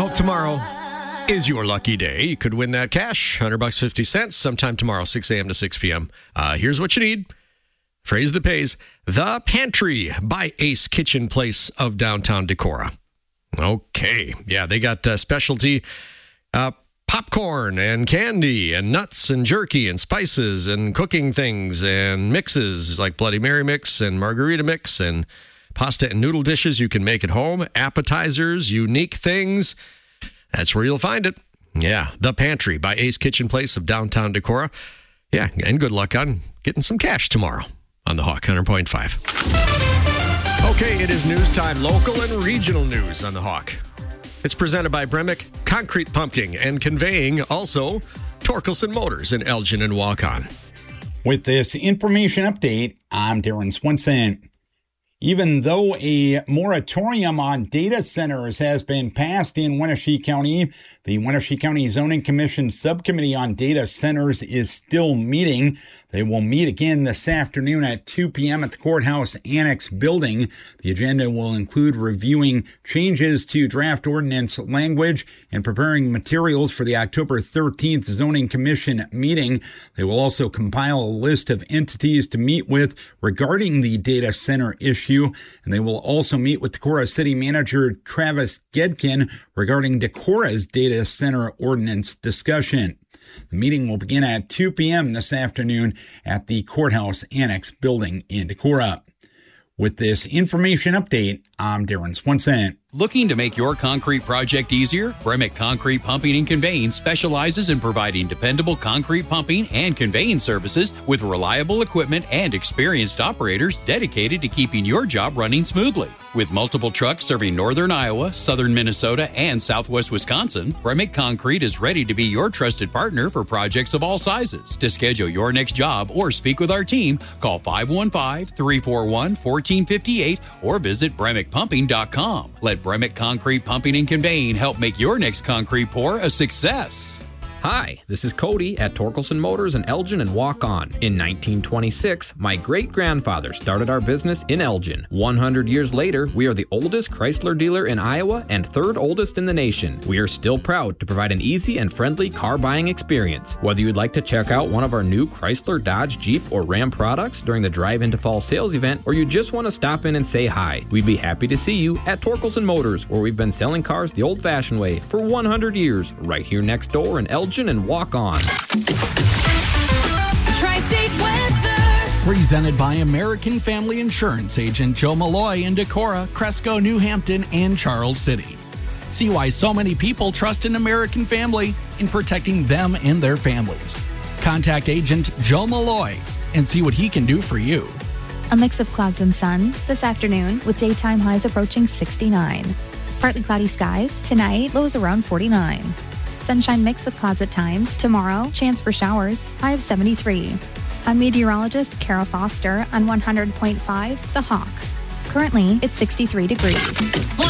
hope tomorrow is your lucky day. You could win that cash, $100.50, sometime tomorrow, 6 a.m. to 6 p.m. Here's what you need. Phrase that pays. The Pantry by Ace Kitchen Place of downtown Decorah. Okay. Yeah, they got specialty popcorn and candy and nuts and jerky and spices and cooking things and mixes like Bloody Mary mix and margarita mix and pasta and noodle dishes you can make at home, appetizers, unique things. That's where you'll find it. Yeah, The Pantry by Ace Kitchen Place of downtown Decorah. Yeah, and good luck on getting some cash tomorrow on the Hawk 100.5. Okay, it is news time, local and regional news on the Hawk. It's presented by Bremick Concrete Pumping and Conveying, also Torkelson Motors in Elgin and Waukon. With this information update, I'm Darren Swenson. Even though a moratorium on data centers has been passed in Wenatchee County, the Wenatchee County Zoning Commission Subcommittee on Data Centers is still meeting. They will meet again this afternoon at 2 p.m. at the Courthouse Annex building. The agenda will include reviewing changes to draft ordinance language and preparing materials for the October 13th Zoning Commission meeting. They will also compile a list of entities to meet with regarding the data center issue, and they will also meet with Decorah City Manager Travis Gedkin regarding Decorah's data center ordinance discussion. The meeting will begin at 2 p.m. this afternoon at the Courthouse Annex building in Decorah. With this information update, I'm Darren Swenson. Looking to make your concrete project easier? Bremick Concrete Pumping and Conveying specializes in providing dependable concrete pumping and conveying services with reliable equipment and experienced operators dedicated to keeping your job running smoothly. With multiple trucks serving northern Iowa, southern Minnesota, and southwest Wisconsin, Bremick Concrete is ready to be your trusted partner for projects of all sizes. To schedule your next job or speak with our team, call 515-341-1458 or visit BremickPumping.com. Let Bremick Concrete Pumping and Conveying help make your next concrete pour a success. Hi, this is Cody at Torkelson Motors in Elgin and Waukon. In 1926, my great-grandfather started our business in Elgin. 100 years later, we are the oldest Chrysler dealer in Iowa and third oldest in the nation. We are still proud to provide an easy and friendly car buying experience. Whether you'd like to check out one of our new Chrysler, Dodge, Jeep, or Ram products during the Drive Into Fall sales event, or you just want to stop in and say hi, we'd be happy to see you at Torkelson Motors, where we've been selling cars the old-fashioned way for 100 years, right here next door in Elgin and Waukon. Tri-State weather. Presented by American Family Insurance Agent Joe Malloy in Decorah, Cresco, New Hampton, and Charles City. See why so many people trust an American Family in protecting them and their families. Contact Agent Joe Malloy and see what he can do for you. A mix of clouds and sun this afternoon with daytime highs approaching 69. Partly cloudy skies. Tonight, lows around 49. Sunshine mixed with clouds at times. Tomorrow, chance for showers, high of 73. I'm meteorologist Kara Foster on 100.5 The Hawk. Currently, it's 63 degrees.